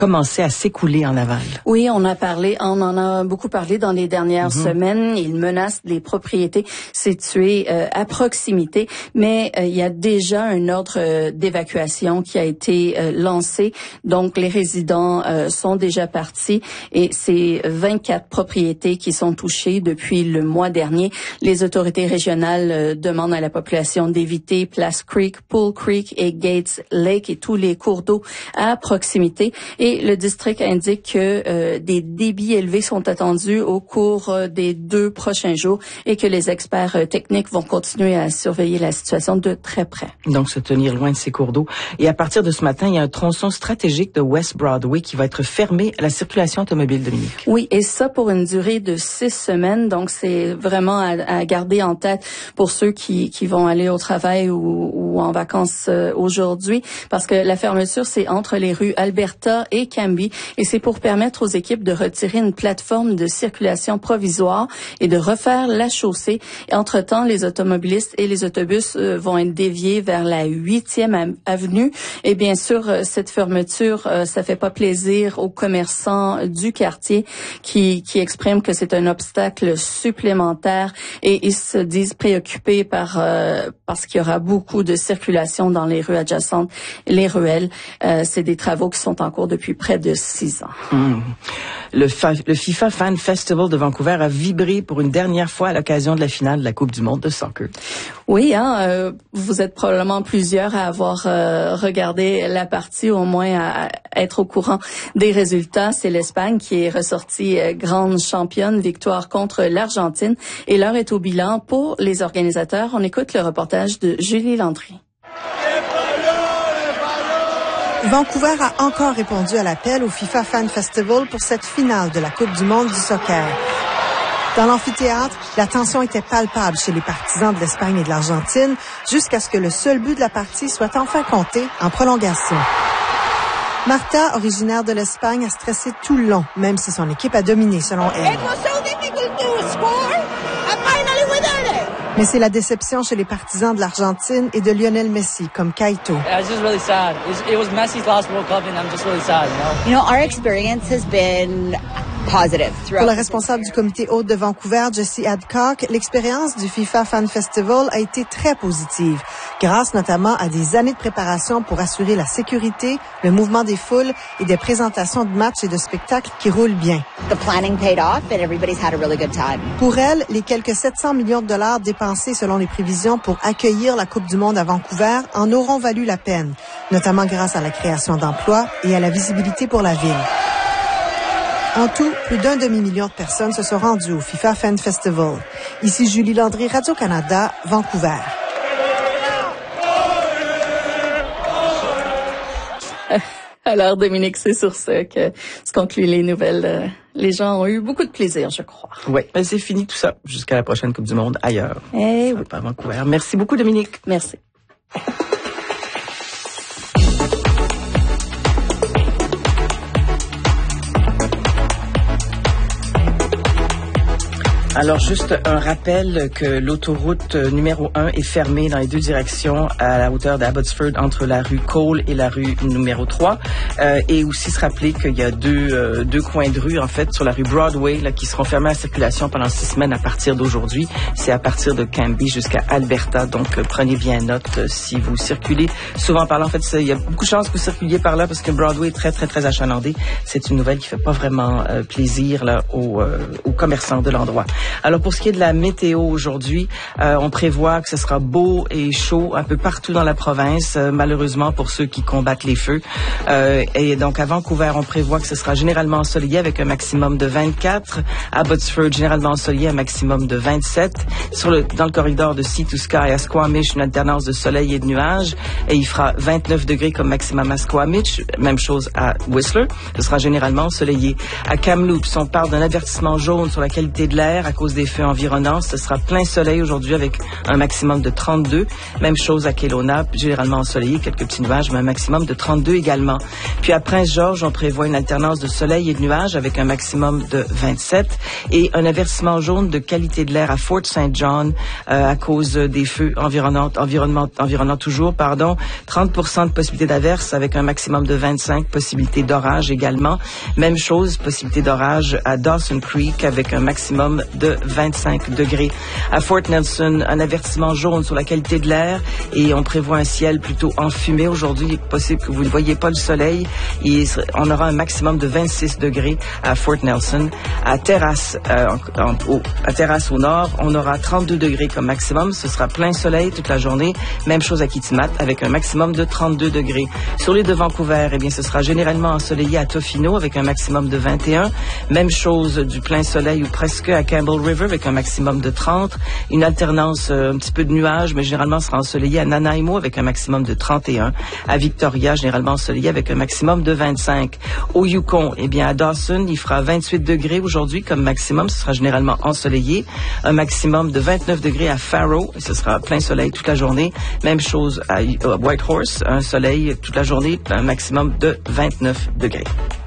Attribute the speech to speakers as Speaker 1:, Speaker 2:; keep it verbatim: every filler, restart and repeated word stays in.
Speaker 1: commencer à s'écouler en aval.
Speaker 2: Oui, on a parlé, on en a beaucoup parlé dans les dernières mm-hmm. semaines. Il menace les propriétés situées euh, à proximité, mais euh, il y a déjà un ordre euh, d'évacuation qui a été euh, lancé. Donc, les résidents euh, sont déjà partis et c'est vingt-quatre propriétés qui sont touchées depuis le mois dernier. Les autorités régionales euh, demandent à la population d'éviter Place Creek, Pool Creek et Gates Lake et tous les cours d'eau à proximité. Et le district indique que euh, des débits élevés sont attendus au cours euh, des deux prochains jours et que les experts euh, techniques vont continuer à surveiller la situation de très près.
Speaker 1: Donc, se tenir loin de ces cours d'eau. Et à partir de ce matin, il y a un tronçon stratégique de West Broadway qui va être fermé à la circulation automobile, Dominique.
Speaker 2: Oui, et ça pour une durée de six semaines. Donc, c'est vraiment à, à garder en tête pour ceux qui, qui vont aller au travail ou, ou en vacances euh, aujourd'hui, parce que la fermeture, c'est entre les rues Alberta et Cambie, et c'est pour permettre aux équipes de retirer une plateforme de circulation provisoire et de refaire la chaussée. Et entre-temps, les automobilistes et les autobus euh, vont être déviés vers la huitième avenue. Et bien sûr, euh, cette fermeture, euh, ça fait pas plaisir aux commerçants du quartier qui, qui expriment que c'est un obstacle supplémentaire et ils se disent préoccupés par euh, parce qu'il y aura beaucoup de circulation dans les rues adjacentes, les ruelles. Euh, c'est des travaux qui sont en cours depuis près de six ans.
Speaker 1: Mmh. Le, fa- le FIFA Fan Festival de Vancouver a vibré pour une dernière fois à l'occasion de la finale de la Coupe du monde de soccer.
Speaker 2: Oui, hein, euh, vous êtes probablement plusieurs à avoir euh, regardé la partie, au moins à, à être au courant des résultats. C'est l'Espagne qui est ressortie euh, grande championne, victoire contre l'Argentine. Et l'heure est au bilan pour les organisateurs. On écoute le reportage de Julie Landry.
Speaker 3: Vancouver a encore répondu à l'appel au FIFA Fan Festival pour cette finale de la Coupe du monde du soccer. Dans l'amphithéâtre, la tension était palpable chez les partisans de l'Espagne et de l'Argentine jusqu'à ce que le seul but de la partie soit enfin compté en prolongation. Martha, originaire de l'Espagne, a stressé tout le long, même si son équipe a dominé selon elle. Mais c'est la déception chez les partisans de l'Argentine et de Lionel Messi, comme Kaito.
Speaker 4: Yeah, it's just really sad. It was Messi's last World Cup, and I'm just really sad. You know,
Speaker 5: you know our experience has been positive throughout.
Speaker 3: Pour le responsable du comité hôte de Vancouver, Jesse Adcock, l'expérience du FIFA Fan Festival a été très positive, grâce notamment à des années de préparation pour assurer la sécurité, le mouvement des foules et des présentations de matchs et de spectacles qui roulent bien.
Speaker 5: The planning paid off and everybody's had a really good time.
Speaker 3: Pour elle, les quelques sept cents millions de dollars dépensés selon les prévisions pour accueillir la Coupe du monde à Vancouver en auront valu la peine, notamment grâce à la création d'emplois et à la visibilité pour la ville. En tout, plus d'un demi-million de personnes se sont rendues au FIFA Fan Festival. Ici Julie Landry, Radio-Canada, Vancouver.
Speaker 2: Alors, Dominique, c'est sur ce que se concluent les nouvelles. Les gens ont eu beaucoup de plaisir, je crois.
Speaker 1: Oui, ben c'est fini tout ça. Jusqu'à la prochaine Coupe du monde ailleurs.
Speaker 2: Eh oui.
Speaker 1: Pas à Vancouver. Merci beaucoup, Dominique.
Speaker 2: Merci.
Speaker 1: Alors, juste un rappel que l'autoroute numéro un est fermée dans les deux directions à la hauteur d'Abbotsford entre la rue Cole et la rue numéro trois. Euh, et aussi se rappeler qu'il y a deux, euh, deux coins de rue, en fait, sur la rue Broadway, là, qui seront fermés à la circulation pendant six semaines à partir d'aujourd'hui. C'est à partir de Cambie jusqu'à Alberta. Donc, euh, prenez bien note euh, si vous circulez. Souvent parlant, en fait, il y a beaucoup de chances que vous circuliez par là parce que Broadway est très, très, très achalandé. C'est une nouvelle qui fait pas vraiment euh, plaisir là, aux, euh, aux commerçants de l'endroit. Alors, pour ce qui est de la météo aujourd'hui, euh, on prévoit que ce sera beau et chaud un peu partout dans la province, euh, malheureusement pour ceux qui combattent les feux. Euh, et donc, à Vancouver, on prévoit que ce sera généralement ensoleillé avec un maximum de vingt-quatre. À Abbotsford, généralement ensoleillé, un maximum de vingt-sept. Sur le, dans le corridor de Sea to Sky à Squamish, une alternance de soleil et de nuages. Et il fera vingt-neuf degrés comme maximum à Squamish. Même chose à Whistler. Ce sera généralement ensoleillé. À Kamloops, on parle d'un avertissement jaune sur la qualité de l'air. à cause des feux environnants. Ce sera plein soleil aujourd'hui avec un maximum de trente-deux. Même chose à Kelowna, généralement ensoleillé, quelques petits nuages, mais un maximum de trente-deux également. Puis à Prince-Georges, on prévoit une alternance de soleil et de nuages avec un maximum de vingt-sept et un avertissement jaune de qualité de l'air à Fort Saint John euh, à cause des feux environnants, environnement, environnants toujours, pardon. trente pour cent de possibilité d'averse avec un maximum de vingt-cinq, possibilité d'orage également. Même chose, possibilité d'orage à Dawson Creek avec un maximum de vingt-cinq degrés. À Fort Nelson, un avertissement jaune sur la qualité de l'air et on prévoit un ciel plutôt enfumé aujourd'hui. Il est possible que vous ne voyez pas le soleil. Et on aura un maximum de vingt-six degrés à Fort Nelson. À Terrace, euh, en, en, au, à Terrace au nord, on aura trente-deux degrés comme maximum. Ce sera plein soleil toute la journée. Même chose à Kitimat avec un maximum de trente-deux degrés. Sur l'île de Vancouver, eh bien, ce sera généralement ensoleillé à Tofino avec un maximum de vingt et un. Même chose du plein soleil ou presque à Campbell River avec un maximum de trente. Une alternance, euh, un petit peu de nuages, mais généralement sera ensoleillé à Nanaimo avec un maximum de trente et un. À Victoria, généralement ensoleillé avec un maximum de vingt-cinq. Au Yukon, eh bien, à Dawson, il fera vingt-huit degrés aujourd'hui comme maximum. Ce sera généralement ensoleillé. Un maximum de vingt-neuf degrés à Faro. Ce sera plein soleil toute la journée. Même chose à Whitehorse. Un soleil toute la journée. Un maximum de vingt-neuf degrés.